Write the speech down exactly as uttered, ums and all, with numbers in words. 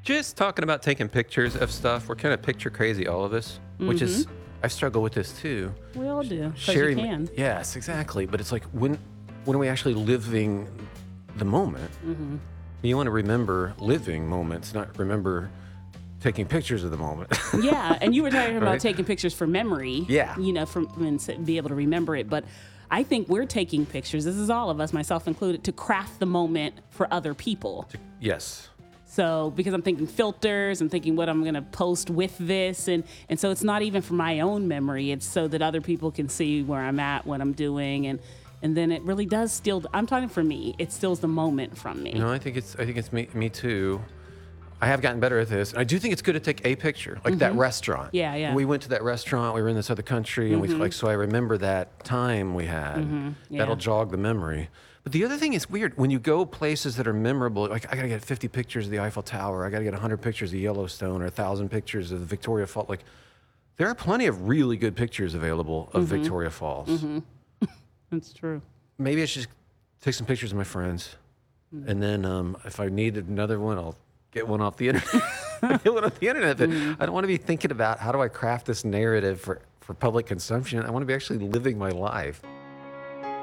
just talking about taking pictures of stuff. We're kind of picture crazy, all of us, mm-hmm. which is, I struggle with this too. We all do, because Sharing, you can. Yes, exactly. But it's like, when, when are we actually living the moment? Mm-hmm. You want to remember living moments, not remember taking pictures of the moment. Yeah, and you were talking about Right? taking pictures for memory. Yeah. You know, from and s- be able to remember it. But I think we're taking pictures. This is all of us, myself included, to craft the moment for other people. Yes. So because I'm thinking filters, I'm thinking what I'm going to post with this, and and so it's not even for my own memory. It's so that other people can see where I'm at, what I'm doing, and and then it really does steal. I'm talking for me. It steals the moment from me. No, I think it's I think it's me me too. I have gotten better at this. I do think it's good to take a picture, like that restaurant. Yeah, yeah. We went to that restaurant. We were in this other country, and we like so I remember that time we had. Yeah. That'll jog the memory. But the other thing is weird when you go places that are memorable. Like I gotta get fifty pictures of the Eiffel Tower. I gotta get one hundred pictures of Yellowstone or one thousand pictures of the Victoria Falls. Like there are plenty of really good pictures available of Victoria Falls. That's true. Maybe I should just take some pictures of my friends, and then um, if I need another one, I'll get one off the internet. Get one off the internet. But I don't want to be thinking about how do I craft this narrative for, for public consumption. I want to be actually living my life.